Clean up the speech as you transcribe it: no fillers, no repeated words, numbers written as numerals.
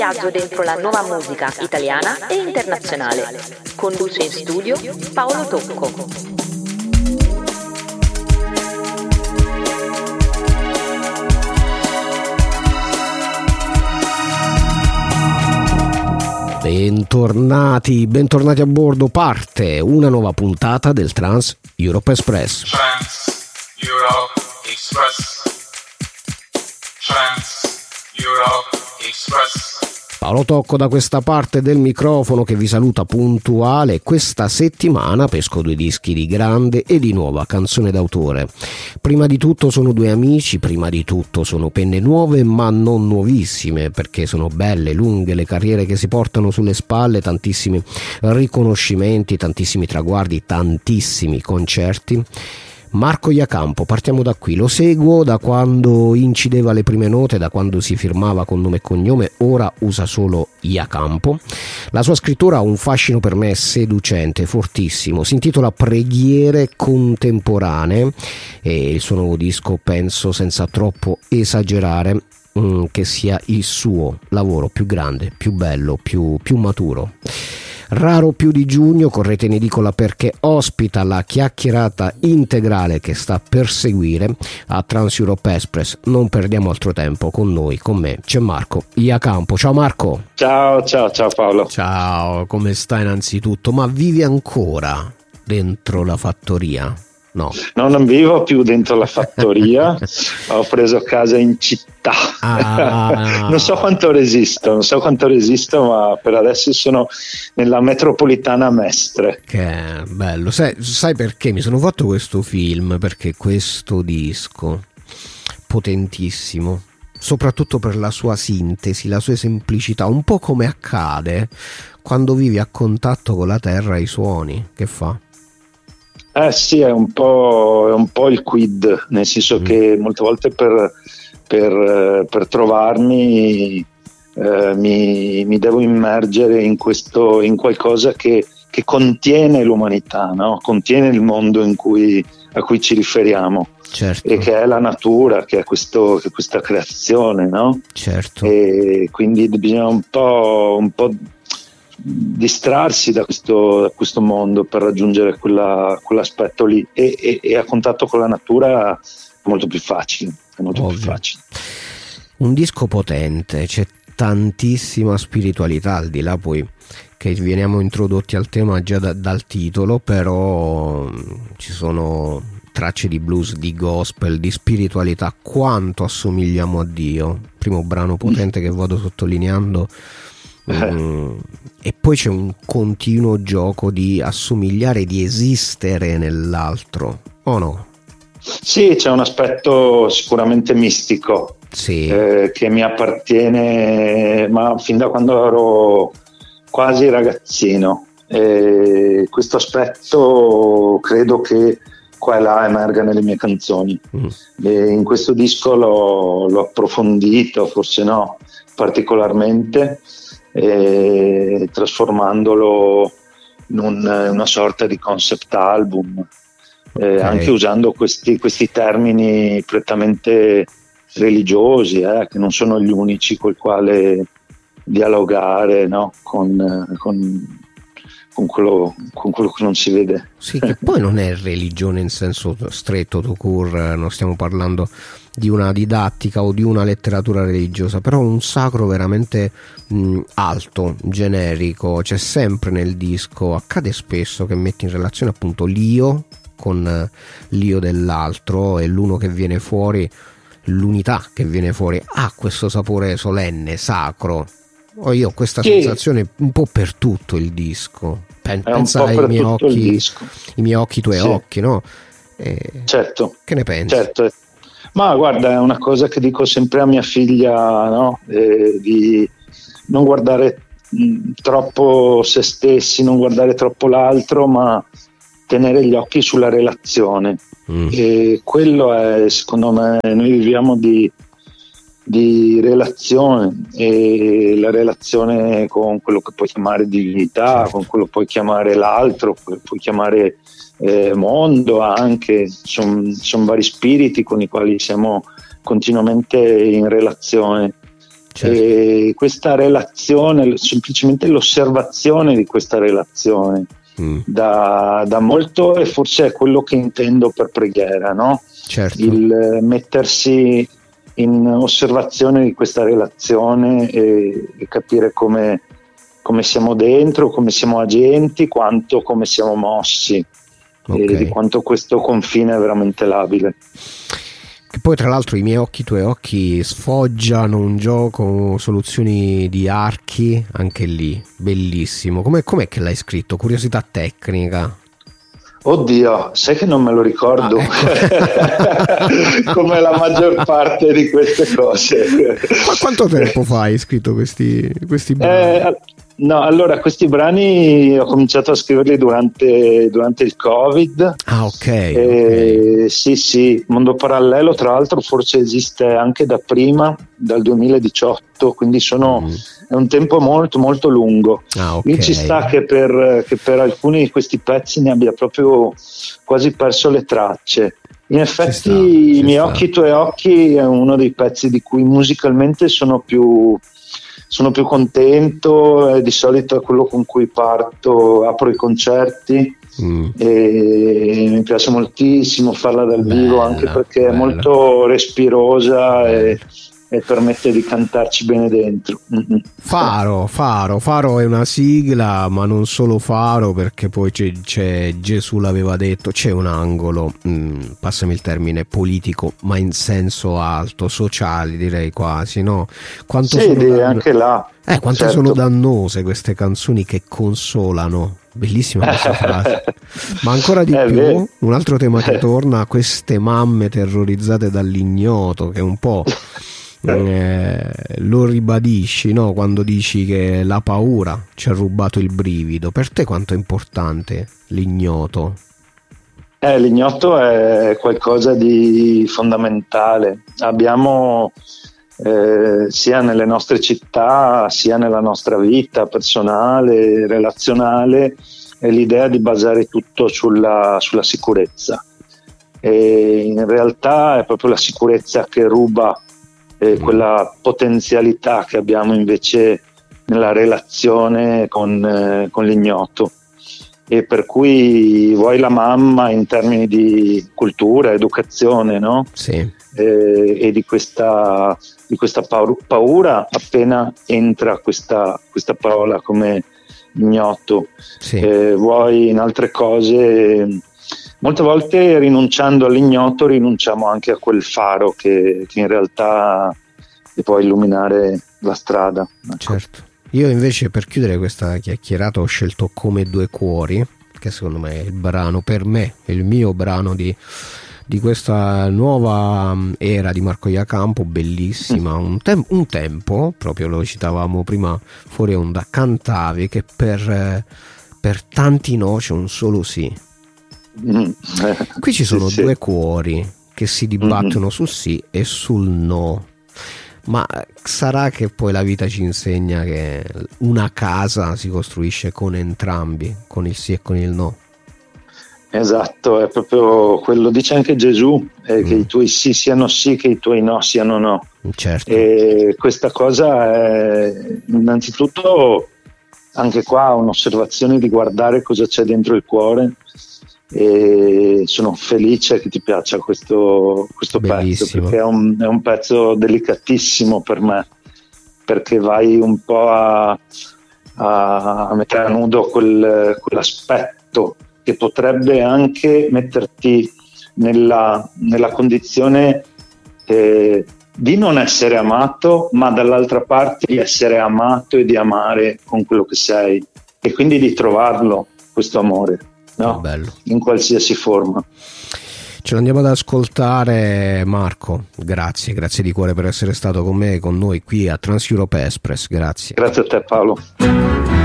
Viaggio dentro la nuova musica italiana e internazionale. Conduce in studio Paolo Tocco. Bentornati a bordo. Parte una nuova puntata del Trans Europe Express. Trans Europe Express. Trans Europe Express. Paolo Tocco da questa parte del microfono che vi saluta puntuale. Questa settimana pesco due dischi di grande e di nuova canzone d'autore. Prima di tutto sono due amici, prima di tutto sono penne nuove ma non nuovissime, perché sono belle, lunghe le carriere che si portano sulle spalle, tantissimi riconoscimenti, tantissimi traguardi, tantissimi concerti. Marco Iacampo, partiamo da qui, lo seguo da quando incideva le prime note, da quando si firmava con nome e cognome, ora usa solo Iacampo. La sua scrittura ha un fascino per me seducente, fortissimo, si intitola Preghiere contemporanee e il suo nuovo disco penso senza troppo esagerare che sia il suo lavoro più grande, più bello, più maturo. Raro più di giugno, correte in edicola perché ospita la chiacchierata integrale che sta per seguire a Trans Europe Express. Non perdiamo altro tempo, con noi, con me, c'è Marco Iacampo. Ciao Marco. Ciao Paolo. Ciao, come stai innanzitutto? Ma vivi ancora dentro la fattoria? No, non vivo più dentro la fattoria, ho preso casa in città. Non so quanto resisto, ma per adesso sono nella metropolitana Mestre. Che bello, sai perché mi sono fatto questo film? Perché questo disco potentissimo, soprattutto per la sua sintesi, la sua semplicità, un po' come accade quando vivi a contatto con la terra e i suoni, che fa? Sì, è un po' il quid, nel senso che molte volte per trovarmi mi devo immergere in qualcosa che contiene l'umanità, no? Contiene il mondo a cui ci riferiamo. Certo. E che è la natura, che è questa creazione, no? Certo. E quindi bisogna un po' distrarsi da questo mondo per raggiungere quell'aspetto lì e a contatto con la natura è molto più facile, Un disco potente, c'è tantissima spiritualità, al di là poi che veniamo introdotti al tema già dal titolo, però ci sono tracce di blues, di gospel, di spiritualità. Quanto assomigliamo a Dio, primo brano potente che vado sottolineando. E poi c'è un continuo gioco di assomigliare, di esistere nell'altro, o no? Sì, c'è un aspetto sicuramente mistico, sì. Che mi appartiene, ma fin da quando ero quasi ragazzino. Questo aspetto credo che qua e là emerga nelle mie canzoni. In questo disco l'ho approfondito, forse no, particolarmente, trasformandolo in una sorta di concept album, okay. Anche usando questi termini prettamente religiosi, che non sono gli unici col quale dialogare, no? con quello che non si vede. Sì, che poi non è religione in senso stretto, tout court, non stiamo parlando di una didattica o di una letteratura religiosa, però un sacro veramente alto, generico. C'è sempre nel disco, accade spesso che metti in relazione appunto l'io con l'io dell'altro, e l'uno che viene fuori, l'unità che viene fuori ha questo sapore solenne, sacro. Io ho questa sensazione un po' per tutto il disco. Pensa ai miei occhi, i miei occhi, i tuoi occhi, no? Certo. Che ne pensi? Certo. Ma guarda, è una cosa che dico sempre a mia figlia, no? Di non guardare troppo se stessi, non guardare troppo l'altro, ma tenere gli occhi sulla relazione. E quello è, secondo me, noi viviamo di relazione, e la relazione con quello che puoi chiamare divinità, certo. Con quello che puoi chiamare l'altro, puoi chiamare mondo anche, sono vari spiriti con i quali siamo continuamente in relazione, Certo. E questa relazione, semplicemente l'osservazione di questa relazione da molto, e forse è quello che intendo per preghiera, no? Certo. Il mettersi in osservazione di questa relazione e capire come siamo dentro, come siamo agenti, quanto come siamo mossi, e di quanto questo confine è veramente labile. Che poi tra l'altro i tuoi occhi sfoggiano un gioco, soluzioni di archi, anche lì, bellissimo. Com'è che l'hai scritto? Curiosità tecnica. Oddio, sai che non me lo ricordo, Ecco. come la maggior parte di queste cose. Ma quanto tempo fa hai scritto questi brani? No, allora questi brani ho cominciato a scriverli durante il Covid. Ah, ok. Sì, Mondo Parallelo tra l'altro forse esiste anche da prima, dal 2018, quindi è un tempo molto molto lungo. Ah, ok. Quindi ci sta che per alcuni di questi pezzi ne abbia proprio quasi perso le tracce. In effetti I miei occhi, i tuoi occhi è uno dei pezzi di cui musicalmente sono più contento, di solito è quello con cui apro i concerti, e mi piace moltissimo farla dal vivo, anche perché è molto respirosa e permette di cantarci bene dentro. Faro è una sigla, ma non solo Faro, perché poi c'è Gesù l'aveva detto, c'è un angolo, passami il termine, politico, ma in senso alto, sociale direi quasi, no? Anche là. Quanto certo. sono dannose queste canzoni che consolano. Bellissima questa frase. Ma ancora di più, vero. un altro tema che torna, queste mamme terrorizzate dall'ignoto, che un po' lo ribadisci, no? Quando dici che la paura ci ha rubato il brivido. Per te quanto è importante l'ignoto? L'ignoto è qualcosa di fondamentale. Abbiamo sia nelle nostre città, sia nella nostra vita personale, relazionale, l'idea di basare tutto sulla sicurezza. E in realtà è proprio la sicurezza che ruba quella potenzialità che abbiamo invece nella relazione con l'ignoto. E per cui vuoi la mamma in termini di cultura, educazione, no? Sì. E di questa paura appena entra questa parola come ignoto. Sì. Vuoi in altre cose, molte volte rinunciando all'ignoto rinunciamo anche a quel faro che in realtà può illuminare la strada. Ecco. Certo. Io invece, per chiudere questa chiacchierata, ho scelto Come due cuori, che secondo me è il brano, per me è il mio brano di questa nuova era di Marco Iacampo, bellissima. Un tempo, proprio lo citavamo prima fuori onda, cantavi che per tanti no c'è un solo sì. Qui ci sono due cuori che si dibattono sul sì e sul no. Ma sarà che poi la vita ci insegna che una casa si costruisce con entrambi, con il sì e con il no? Esatto, è proprio quello, dice anche Gesù, che i tuoi sì siano sì, che i tuoi no siano no. Certo. E questa cosa è innanzitutto anche qua un'osservazione di guardare cosa c'è dentro il cuore, e sono felice che ti piaccia questo pezzo, perché è un pezzo delicatissimo per me, perché vai un po' a mettere a nudo quell'aspetto che potrebbe anche metterti nella condizione di non essere amato, ma dall'altra parte di essere amato e di amare con quello che sei, e quindi di trovarlo, questo amore, no? Bello. In qualsiasi forma. Ce l'andiamo ad ascoltare, Marco. Grazie di cuore per essere stato con me e con noi qui a Trans Europe Express. Grazie. Grazie a te, Paolo.